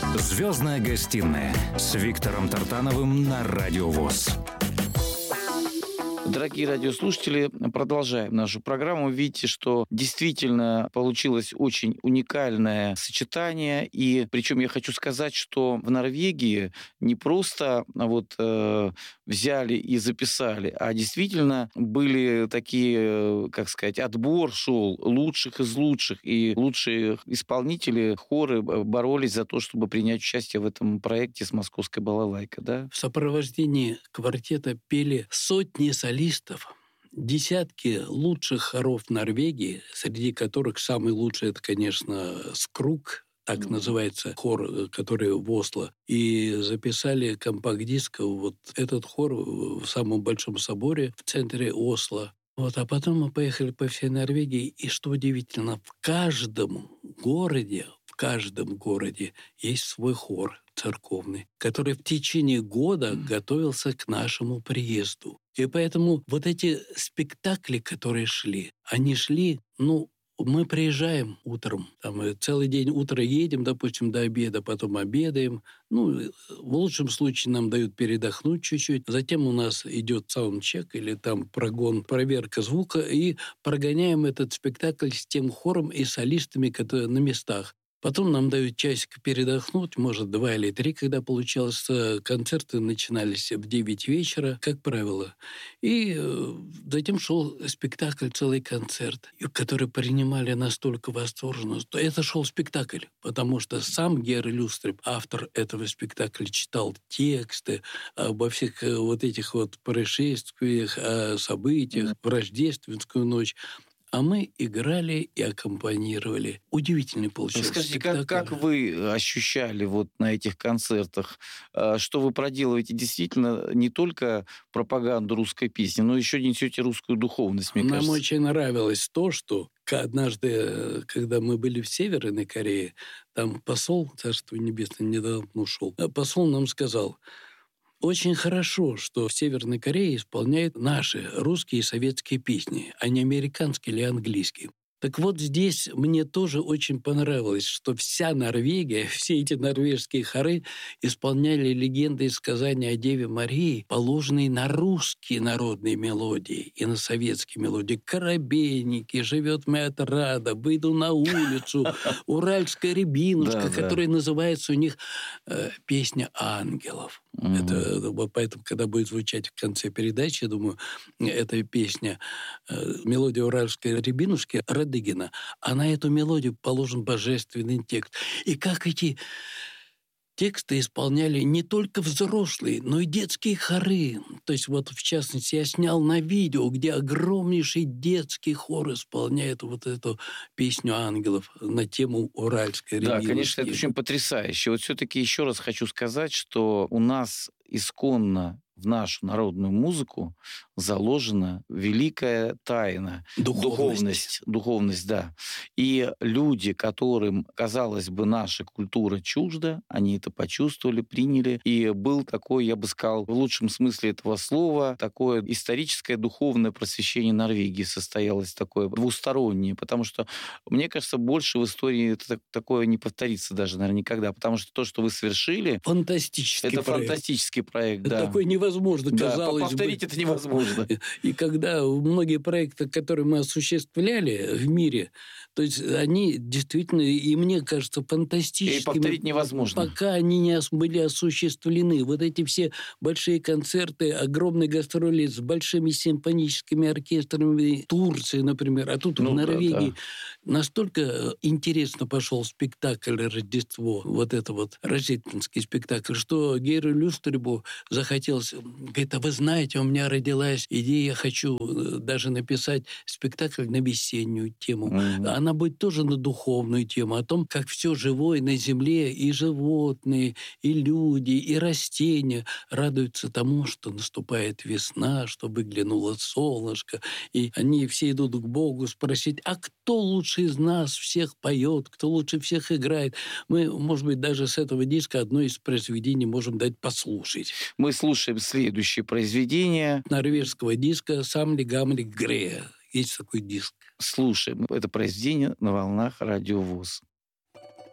«Звездная гостиная» с Виктором Тартановым на Радио ВОС. Дорогие радиослушатели, продолжаем нашу программу. Видите, что действительно получилось очень уникальное сочетание. И причем я хочу сказать, что в Норвегии не просто взяли и записали, а действительно были такие, как сказать, отбор шел лучших из лучших. И лучшие исполнители, хоры боролись за то, чтобы принять участие в этом проекте с московской балалайкой. Да? В сопровождении квартета пели сотни солистов, десятки лучших хоров Норвегии, среди которых самый лучший – это, конечно, Скрук, так называется хор, который в Осло. И записали компакт-диск, вот этот хор в самом большом соборе в центре Осло. А потом мы поехали по всей Норвегии, и что удивительно, в каждом городе есть свой хор церковный, который в течение года готовился к нашему приезду. И поэтому вот эти спектакли, которые шли, они шли, мы приезжаем утром, целый день утро едем, допустим, до обеда, потом обедаем. В лучшем случае нам дают передохнуть чуть-чуть. Затем у нас идет саундчек или прогон, проверка звука, и прогоняем этот спектакль с тем хором и солистами, которые на местах. Потом нам дают часик передохнуть, может, 2 или 3, когда получалось. Концерты начинались в 9 вечера, как правило. И затем шел спектакль, целый концерт, который принимали настолько восторженно. Это шел спектакль, потому что сам Герр Люстреб, автор этого спектакля, читал тексты обо всех этих происшествиях, о событиях в рождественскую ночь. А мы играли и аккомпанировали. Удивительный получился Скажите, спектакль. как вы ощущали на этих концертах, что вы проделываете действительно не только пропаганду русской песни, но еще несете русскую духовность, мне кажется? Нам очень нравилось то, что однажды, когда мы были в Северной Корее, там посол, Царство Небесное, недавно ушел, посол нам сказал: очень хорошо, что в Северной Корее исполняют наши русские и советские песни, а не американские или английские. Так вот здесь мне тоже очень понравилось, что вся Норвегия, все эти норвежские хоры исполняли легенды и сказания о Деве Марии, положенные на русские народные мелодии и на советские мелодии. «Коробейники», «Живет моя отрада», «Выйду на улицу», «Уральская рябинушка», которая называется у них «Песня ангелов». Это поэтому, когда будет звучать в конце передачи, я думаю, эта песня, мелодия «Уральской рябинушки» Радыгина, а на эту мелодию положен божественный текст. И как эти тексты исполняли не только взрослые, но и детские хоры. То есть в частности, я снял на видео, где огромнейший детский хор исполняет эту песню ангелов на тему «Уральской рябинушки». Да, конечно, это очень потрясающе. Все-таки еще раз хочу сказать, что у нас исконно в нашу народную музыку заложена великая тайна. Духовность, да. И люди, которым, казалось бы, наша культура чужда, они это почувствовали, приняли. И был такой, я бы сказал, в лучшем смысле этого слова, такое историческое духовное просвещение Норвегии состоялось, такое двустороннее. Потому что, мне кажется, больше в истории такое не повторится даже, наверное, никогда. Потому что то, что вы совершили... Фантастический проект, да. Такой невозможно, казалось бы. Повторить это невозможно. И когда многие проекты, которые мы осуществляли в мире, то есть они действительно, и мне кажется, фантастическими. И повторить невозможно. Пока они не были осуществлены. Эти все большие концерты, огромные гастроли с большими симфоническими оркестрами Турции, например. А тут в Норвегии настолько интересно пошел спектакль «Рождество», рождественский спектакль, что Герру Люстребу захотелось, говорит: а вы знаете, у меня родилась идея, я хочу даже написать спектакль на весеннюю тему. Она будет тоже на духовную тему, о том, как все живое на земле, и животные, и люди, и растения радуются тому, что наступает весна, что выглянуло солнышко. И они все идут к Богу спросить: а кто лучше из нас всех поет, кто лучше всех играет? Мы, может быть, даже с этого диска одно из произведений можем дать послушать. Мы слушаем следующее произведение. Норвежского диска «Самли Гамли Грея». Есть такой диск. Слушаем это произведение на волнах Радио ВОС.